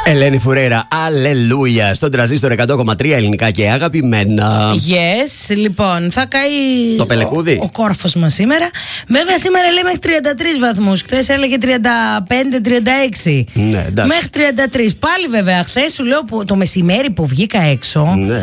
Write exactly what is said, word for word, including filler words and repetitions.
Ελένη Φουρέιρα, αλληλούια. Στον τραζίστορ εκατό κόμμα τρία ελληνικά και αγαπημένα. Yes, λοιπόν, θα καεί το πελεκούδι. Ο, ο κόρφος μας σήμερα. Βέβαια, σήμερα λέει μέχρι τριάντα τρεις βαθμούς. Χθες έλεγε τριάντα πέντε τριάντα έξι. Ναι, εντάξει. Μέχρι τριάντα τρεις. Πάλι βέβαια, χθες σου λέω που, το μεσημέρι που βγήκα έξω. Ναι.